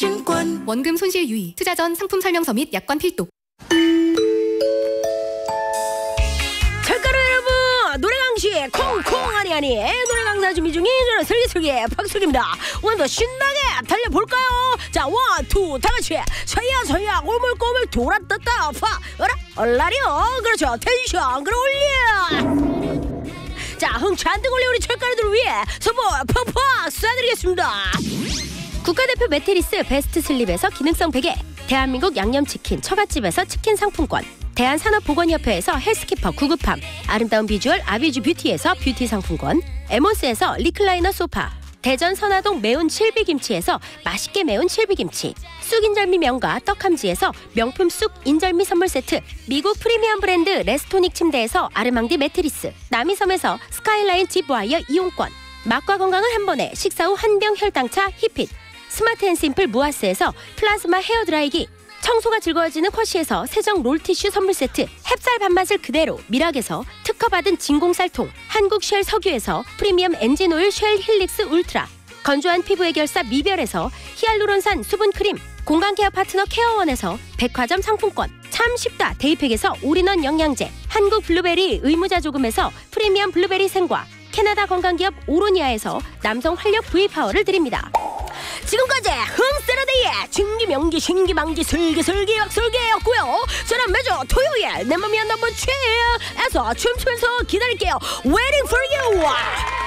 하나증권. 원금 손실 유의. 투자 전 상품 설명서 및 약관 필독. 철가루 여러분, 노래강시 콩콩 아니 노래 강사 준비 중인 저는 슬기슬기 박슬기입니다. 오늘도 신나게 달려볼까요? 자, 원, 투, 다같이 서야 꼬물꼬물 돌아떴다 파 어라 얼라리요. 그렇죠. 텐션 끌어올려. 자, 흥 잔뜩 올려 우리 철가루들을 위해 선물 펑펑 쏴드리겠습니다. 국가대표 매트리스 베스트 슬립에서 기능성 베개, 대한민국 양념치킨 처갓집에서 치킨 상품권, 대한산업보건협회에서 헬스키퍼 구급함, 아름다운 비주얼 아비주 뷰티에서 뷰티 상품권, 에몬스에서 리클라이너 소파, 대전 선화동 매운 칠비김치에서 맛있게 매운 칠비김치, 쑥인절미 명가 떡함지에서 명품 쑥 인절미 선물 세트, 미국 프리미엄 브랜드 레스토닉 침대에서 아르망디 매트리스, 남이섬에서 스카이라인 집와이어 이용권, 맛과 건강을 한 번에 식사 후 한병 혈당차 히핏, 스마트 앤 심플 무아스에서 플라즈마 헤어드라이기, 청소가 즐거워지는 쿼시에서 세정 롤티슈 선물 세트, 햅쌀 밥맛을 그대로 미락에서 특허받은 진공쌀통, 한국 쉘 석유에서 프리미엄 엔진오일 쉘 힐릭스 울트라, 건조한 피부 해결사 미별에서 히알루론산 수분크림, 공간케어 파트너 케어원에서 백화점 상품권, 참 쉽다 데이팩에서 올인원 영양제, 한국 블루베리 의무자조금에서 프리미엄 블루베리 생과, 캐나다 건강기업 오로니아에서 남성 활력 V파워를 드립니다. 지금까지 흥세라데이의 진기명기 신기망기 슬기슬기 역슬기였고요. 저는 매주 토요일 내 맘이 한 넘버 2에서 춤추면서 기다릴게요. Waiting for you.